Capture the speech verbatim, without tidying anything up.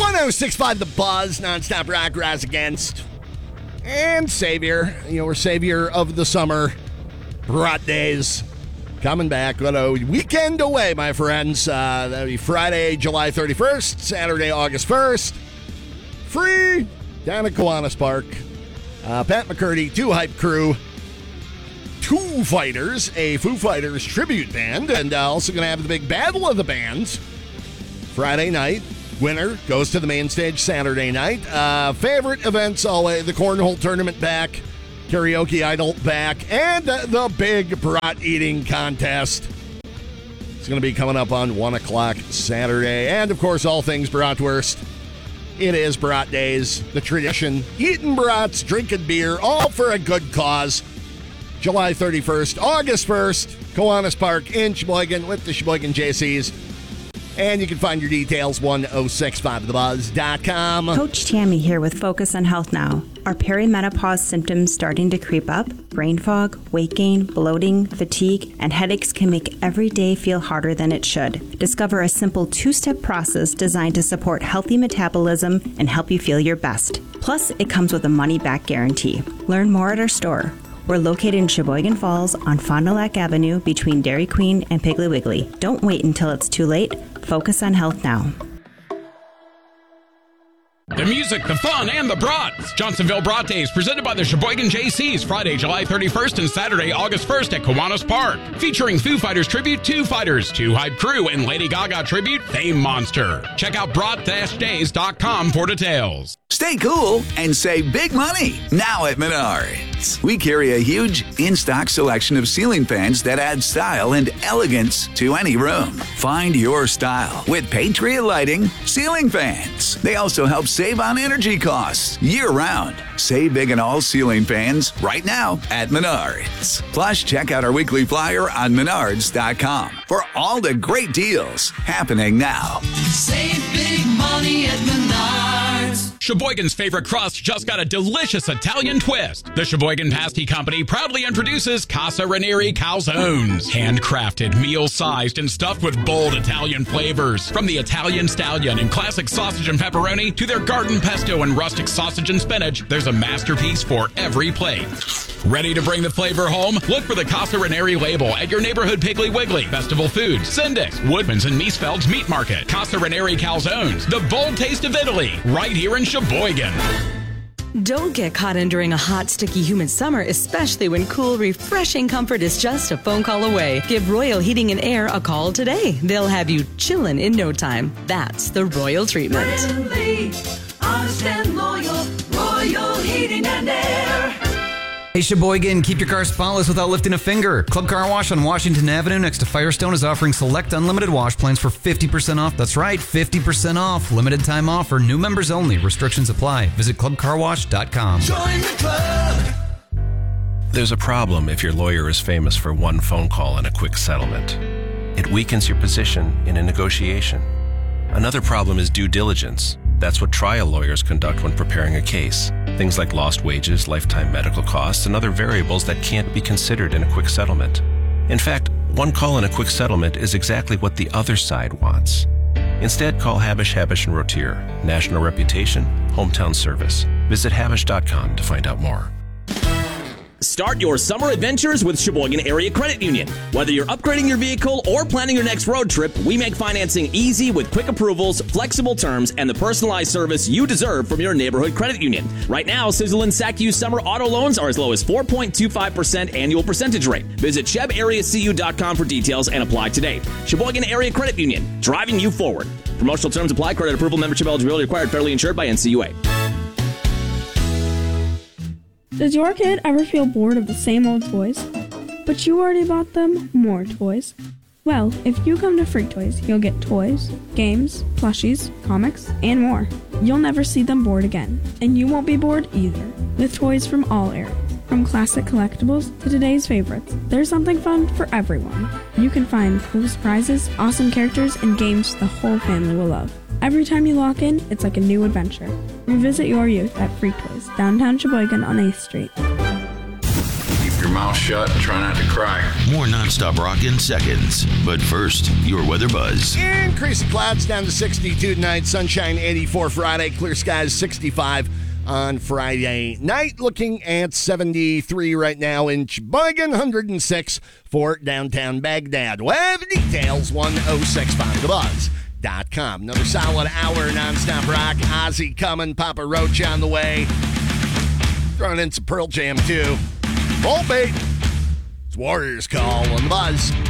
one oh six point five The Buzz, nonstop rock, rise against. And Savior, you know, we're Savior of the summer. Brat Days coming back. What a weekend away, my friends. Uh, that'll be Friday, July thirty-first, Saturday, August first. Free down at Kiwanis Park. Uh, Pat McCurdy, Two Hype Crew, Two Fighters, a Foo Fighters tribute band, and uh, also going to have the big Battle of the Bands Friday night. Winner goes to the main stage Saturday night. Uh, favorite events always, the Cornhole Tournament back, Karaoke Idol back, and uh, the big brat eating contest. It's going to be coming up on one o'clock Saturday. And, of course, all things bratwurst. It is Brat Days, the tradition. Eating brats, drinking beer, all for a good cause. July thirty-first, August first, Kiwanis Park in Sheboygan with the Sheboygan J Cs. And you can find your details, one oh six five the buzz dot com. Coach Tammy here with Focus on Health Now. Are perimenopause symptoms starting to creep up? Brain fog, weight gain, bloating, fatigue, and headaches can make every day feel harder than it should. Discover a simple two-step process designed to support healthy metabolism and help you feel your best. Plus, it comes with a money-back guarantee. Learn more at our store. We're located in Sheboygan Falls on Fond du Lac Avenue between Dairy Queen and Piggly Wiggly. Don't wait until it's too late. Focus on health now. The music, the fun, and the brats. Johnsonville Brat Days, presented by the Sheboygan J Cs, Friday, July thirty-first and Saturday, August first at Kiwanis Park. Featuring Foo Fighters tribute, Two Fighters, Two Hype Crew, and Lady Gaga tribute, Fame Monster. Check out brat days dot com for details. Stay cool and save big money now at Menards. We carry a huge in-stock selection of ceiling fans that add style and elegance to any room. Find your style with Patriot Lighting ceiling fans. They also help save on energy costs year-round. Save big on all ceiling fans right now at Menards. Plus, check out our weekly flyer on menards dot com for all the great deals happening now. Save big money at Menards. Sheboygan's favorite crust just got a delicious Italian twist. The Sheboygan Pasty Company proudly introduces Casa Ranieri Calzones. Handcrafted, meal-sized, and stuffed with bold Italian flavors. From the Italian Stallion and classic sausage and pepperoni to their garden pesto and rustic sausage and spinach, there's a masterpiece for every plate. Ready to bring the flavor home? Look for the Casa Ranieri label at your neighborhood Piggly Wiggly, Festival Foods, Sindix, Woodman's, and Miesfeld's Meat Market. Casa Ranieri Calzones, the bold taste of Italy, right here in Sheboygan. Don't get caught in during a hot, sticky, humid summer, especially when cool, refreshing comfort is just a phone call away. Give Royal Heating and Air a call today. They'll have you chillin' in no time. That's the Royal treatment. Friendly, honest and loyal, Royal Heating and Air. Hey Sheboygan, keep your car spotless without lifting a finger. Club Car Wash on Washington Avenue next to Firestone is offering select unlimited wash plans for fifty percent off. That's right, fifty percent off. Limited time offer. New members only. Restrictions apply. Visit club car wash dot com. Join the club. There's a problem if your lawyer is famous for one phone call and a quick settlement. It weakens your position in a negotiation. Another problem is due diligence. That's what trial lawyers conduct when preparing a case. Things like lost wages, lifetime medical costs, and other variables that can't be considered in a quick settlement. In fact, one call in a quick settlement is exactly what the other side wants. Instead, call Habish, Habish and Rotier. National reputation, hometown service. Visit habish dot com to find out more. Start your summer adventures with Sheboygan Area Credit Union. Whether you're upgrading your vehicle or planning your next road trip, we make financing easy with quick approvals, flexible terms, and the personalized service you deserve from your neighborhood credit union. Right now, Sizzle and S A C U summer auto loans are as low as four point two five percent annual percentage rate. Visit sheb area c u dot com for details and apply today. Sheboygan Area Credit Union, driving you forward. Promotional terms apply. Credit approval, membership eligibility required. Federally insured by N C U A. Does your kid ever feel bored of the same old toys? But you already bought them more toys. Well, if you come to Freak Toys, you'll get toys, games, plushies, comics, and more. You'll never see them bored again, and you won't be bored either, with toys from all eras. From classic collectibles to today's favorites, there's something fun for everyone. You can find cool surprises, awesome characters, and games the whole family will love. Every time you walk in, it's like a new adventure. Revisit your youth at Freak Toys, downtown Sheboygan on eighth Street. Keep your your mouth shut and try not to cry. More nonstop rock in seconds. But first, your weather buzz. Increasing clouds down to sixty-two tonight. Sunshine eighty-four Friday. Clear skies sixty-five on Friday night. Looking at seventy-three right now in Sheboygan, one hundred six for downtown Baghdad. Weather details, one oh six five the buzz dot com. Another solid hour nonstop rock. Ozzy coming, Papa Roach on the way. Throwing in some Pearl Jam too. Volbeat. It's Warriors Call on the buzz.